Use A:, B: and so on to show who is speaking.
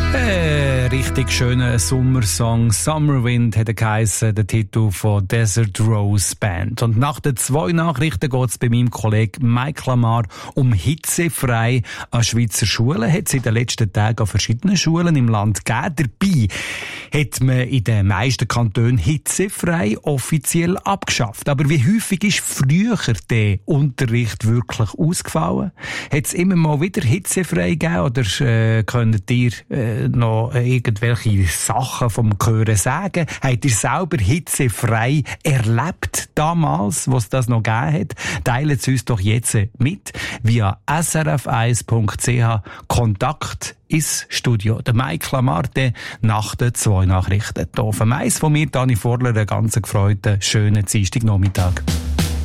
A: Richtig schöner Sommersong. Summer Wind hat geheissen, der Titel von Desert Rose Band. Und nach den 2 Nachrichten geht es bei meinem Kollegen Mike Lamar um hitzefrei an Schweizer Schulen. Hat es in den letzten Tagen an verschiedenen Schulen im Land gegeben. Dabei hat man in den meisten Kantonen hitzefrei offiziell abgeschafft. Aber wie häufig ist früher der Unterricht wirklich ausgefallen? Hat es immer mal wieder hitzefrei gegeben oder könnt ihr noch irgendwelche Sachen vom Hören sagen? Habt ihr selber hitzefrei erlebt damals, was das noch gegeben hat? Teilt es uns doch jetzt mit via srf1.ch Kontakt ins Studio. Der Mike Lamar nach den 2 Nachrichten. Hier auf dem Eis von mir, Dani Vorler, einen ganz gefreuten, schönen Dienstagnachmittag.